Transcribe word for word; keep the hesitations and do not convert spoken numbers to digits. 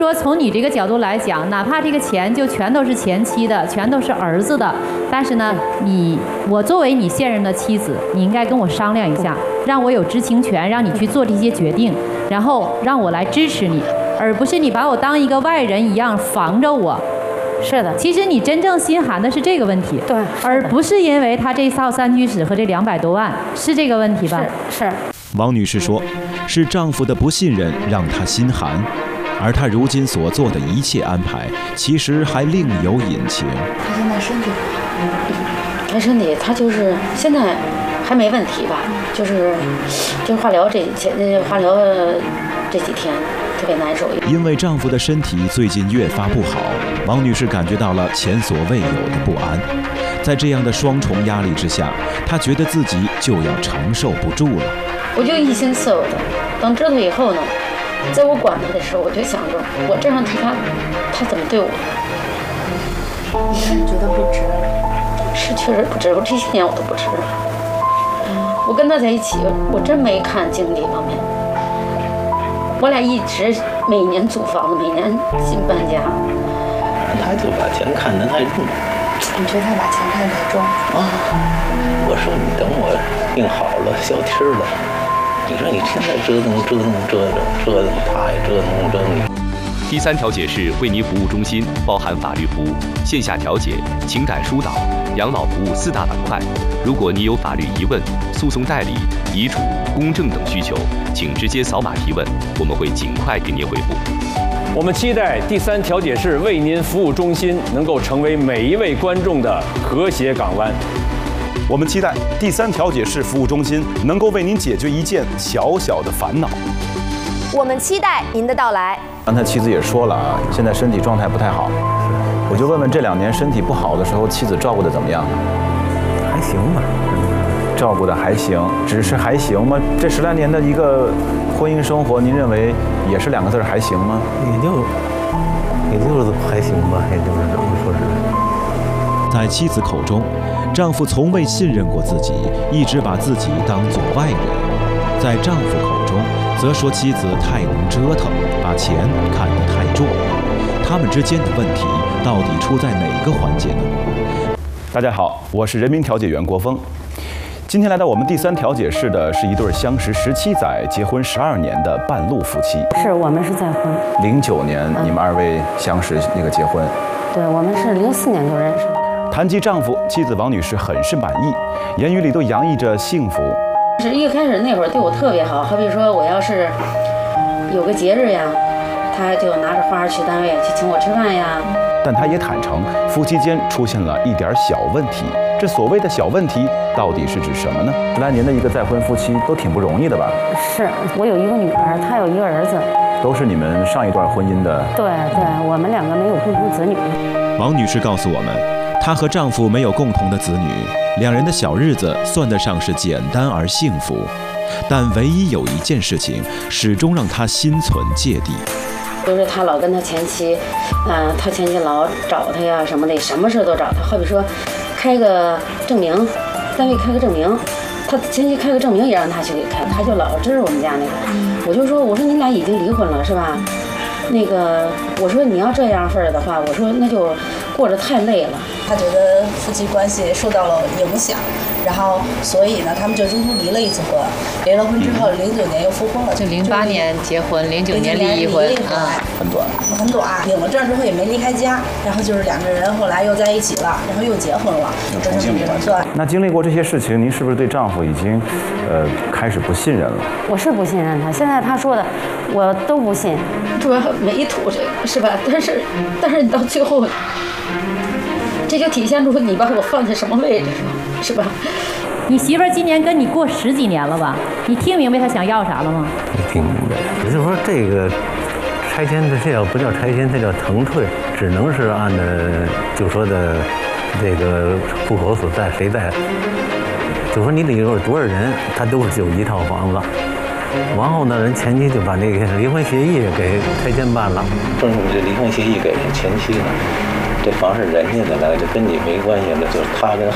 说从你这个角度来讲，哪怕这个钱就全都是前妻的，全都是儿子的，但是呢，你我作为你现任的妻子，你应该跟我商量一下，让我有知情权，让你去做这些决定，然后让我来支持你，而不是你把我当一个外人一样防着我。 是的， 其实你真正心寒的是这个问题， 对， 而不是因为他这套三居室和这两百多万，是这个问题吧？ 是是。 王女士说，是丈夫的不信任让她心寒。而她如今所做的一切安排，其实还另有隐情。 她现在身体不好， 她身体她就是现在还没问题吧，就是就是化疗这前化疗这几天特别难受。 因为丈夫的身体最近越发不好，王女士感觉到了前所未有的不安。在这样的双重压力之下，她觉得自己就要承受不住了。 我就一心伺候她，等知道以后呢。在我管他的时候，我就想着，我这样对他，他怎么对我？ 你是觉得不值？ 是确实不值，我这些年我都不值。我跟他在一起，我真没看经济方面。我俩一直每年租房子，每年新搬家。 他就把钱看得太重。 你觉得他把钱看得太重？ 啊！我说你等我病好了，消气儿了。你说你现在折腾折腾折腾折腾，他也折腾折腾你。 第三调解室为您服务中心包含法律服务、线下调解、情感疏导、养老服务四大板块。如果你有法律疑问、诉讼代理、遗嘱、公证等需求，请直接扫码提问，我们会尽快给您回复。 我们期待第三调解室为您服务中心能够成为每一位观众的和谐港湾。 我们期待第三调解室服务中心能够为您解决一件小小的烦恼。 我们期待您的到来。 刚才妻子也说了啊，现在身体状态不太好，我就问问这两年身体不好的时候，妻子照顾的怎么样？ 还行吧， 照顾的还行，只是还行吗？这十来年的一个婚姻生活，您认为也是两个字还行吗？ 也就也就是还行吧，也就是这么说是。 在妻子口中，丈夫从未信任过自己，一直把自己当作外人；在丈夫口中，则说妻子太能折腾，把钱看得太重。他们之间的问题到底出在哪个环节呢？ 大家好，我是人民调解员郭峰。今天来到我们第三调解室的是一对相识十七载、结婚十二年的半路夫妻。 是我们是再婚。 零九年你们二位相识那个结婚。 对，我们是零四年就认识。 谈及丈夫，妻子王女士很是满意，言语里都洋溢着幸福。 是一开始那会儿对我特别好，好比说我要是有个节日呀，他就拿着花去单位去请我吃饭呀。 但他也坦诚，夫妻间出现了一点小问题。这所谓的小问题，到底是指什么呢？ 十来年的一个再婚夫妻都挺不容易的吧？ 是我有一个女儿，他有一个儿子， 都是你们上一段婚姻的。 对对，我们两个没有共同子女。 王女士告诉我们，她和丈夫没有共同的子女，两人的小日子算得上是简单而幸福，但唯一有一件事情始终让她心存芥蒂。 就是他老跟他前妻，嗯、呃，他前妻老找他呀什么的，什么事都找他。好比说，开个证明，单位开个证明，他前妻开个证明也让他去给开，他就老支持我们家那个。我就说，我说你俩已经离婚了是吧？那个，我说你要这样份儿的话，我说那就过着太累了。 他觉得夫妻关系受到了影响，然后所以呢，他们就中途离了一次婚。离了婚之后，零九年又复婚了。 就零八年结婚，零九年离婚啊， 很短， 很短。领了证之后也没离开家，然后就是两个人后来又在一起了，然后又结婚了， 又重新离婚。 对。 那经历过这些事情，您是不是对丈夫已经，呃，开始不信任了？ 我是不信任他，现在他说的，我都不信。主要没图这个是吧？但是，但是你到最后。这就体现出你把我放在什么位置上，是吧？ 你媳妇儿今年跟你过十几年了吧？你听明白她想要啥了吗？ 听明白。也就是说，这个拆迁的这叫不叫拆迁，这叫腾退，只能是按照就说的这个户口所在谁在，就说你里头有多少人，他都是有一套房子。然后呢，人前妻就把那个离婚协议给拆迁办了。 正是这离婚协议给人前妻了。这房是人家的了，就跟你没关系了，就是他跟